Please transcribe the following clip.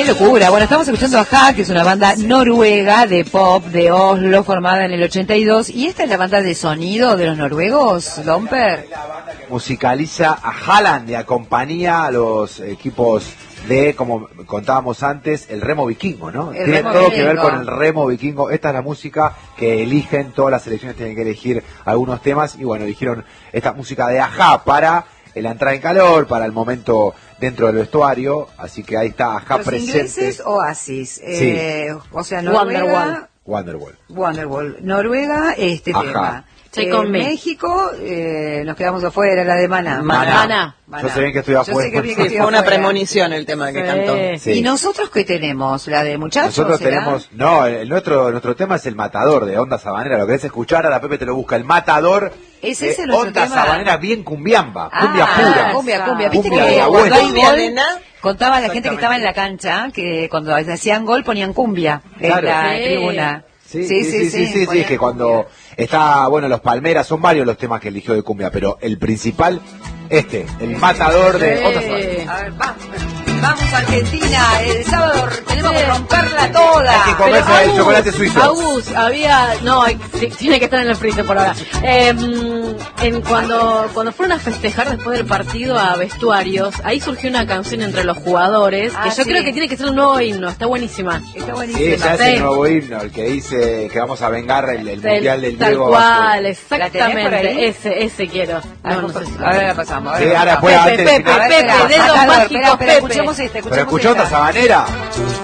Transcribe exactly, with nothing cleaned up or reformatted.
Qué locura. Bueno, estamos escuchando a Aja, que es una banda noruega de pop de Oslo, formada en el ochenta y dos. ¿Y esta es la banda de sonido de los noruegos, Domper? Musicaliza a Halland y acompaña a los equipos de, como contábamos antes, el remo vikingo, ¿no? El Tiene remo todo vikingo. que ver con el remo vikingo. Esta es la música que eligen, todas las selecciones tienen que elegir algunos temas, y bueno, eligieron esta música de Aja para la entrada en calor, para el momento dentro del vestuario, así que ahí está Aja Los presente. ingleses, Oasis, Sí. eh, o sea, Noruega, Wonderwall. Wonderwall, Noruega, este Ajá. tema. Take Eh, on me. México, eh, nos quedamos afuera, la de Maná. Maná. Maná. Yo sé bien que estoy Yo afuera. sé que bien que Sí, estoy fue una afuera. premonición el tema que Sí. cantó. Sí. ¿Y nosotros qué tenemos? ¿La de muchachos? Nosotros será? tenemos, no, el nuestro nuestro tema es el Matador de Onda Sabanera. Lo querés escuchar, ahora Pepe te lo busca. El Matador ¿Es de ese nuestro Onda tema? Sabanera, bien cumbiamba, Ah, cumbia pura. Cumbia, cumbia. Viste Cumbia que de la cuando buena. hay Cumbia, gol, nena. contaba la gente que estaba en la cancha que cuando hacían gol ponían cumbia en Claro. la Sí. tribuna. Sí, sí, sí, sí, sí, sí, ponían es que cuando cumbia. está, bueno, los Palmeras, son varios los temas que eligió de cumbia, pero el principal, este, el Matador de Sí. Onda Sabanera. A ver, vamos, vamos Argentina, el sábado tenemos que romperla toda. Hay que comerse Pero, el Agus, chocolate suizo. Agus, había, no, hay- sí, tiene que estar en el freezer por ahora. Eh, en cuando cuando fueron a festejar después del partido a vestuarios, ahí surgió una canción entre los jugadores Ah, que yo sí. creo que tiene que ser un nuevo himno, está buenísima. Está Sí, buenísima. ya es Sí. el nuevo himno, el que dice que vamos a vengar el, el mundial del Tal Diego. cual, ¿La tenés por ahí? exactamente, ese ese quiero. Ah, No, no sé si- ahora la pasamos. Sí, la ahora pasamos. después, Pepe, antes de Pepe, final. Pepe, A ver, dedos espera, mágicos, espera, espera, Pepe. escuchemos esta, Pero escuchemos escuchó Onda esta. Sabanera.